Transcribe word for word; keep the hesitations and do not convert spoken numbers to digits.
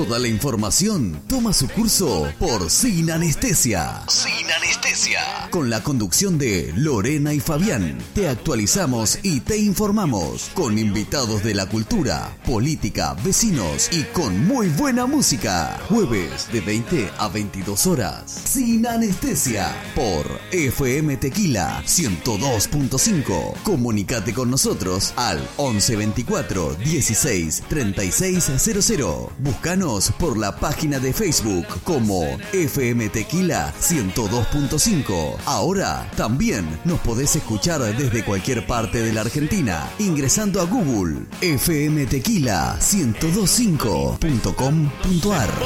Toda la información toma su curso por Sin Anestesia. Sin Anestesia. Con la conducción de Lorena y Fabián. Te actualizamos y te informamos. Con invitados de la cultura, política, vecinos y con muy buena música. Jueves de veinte a veintidós horas. Sin Anestesia. Por F M Tequila ciento dos punto cinco. Comunícate con nosotros al once veinticuatro dieciséis treinta y seis cero cero. Búscanos por la página de Facebook como F M Tequila ciento dos punto cinco. Ahora también nos podés escuchar desde cualquier parte de la Argentina ingresando a Google f m tequila ciento dos punto cinco punto com punto ar.